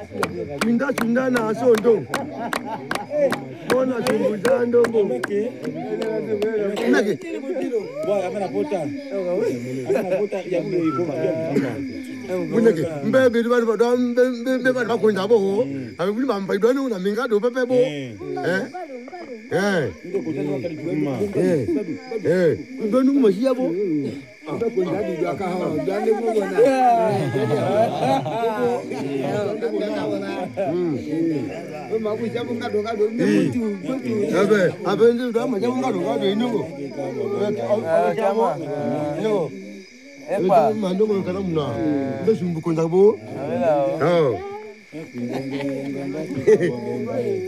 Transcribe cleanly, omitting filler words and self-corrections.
Tunda na sondo. Bona tumbuzando ngo. Nake. Bwana amena pota. Amena pota ya mwe iko Buneke mbebe bali mbebe bali bakonja bo. Abuli mamba idwani na mingado pepe bo. ndio kutana kalipuma. Idwani kumashia bo. Bakonja di akahawa. Dande mbona. Mabuja bungado ngado mtu. Abenze ndo amaja ngado ngado inongo. Chama. Yo. Epa. Mando mo kana muna. Ndo shimbu konja bo. Oh.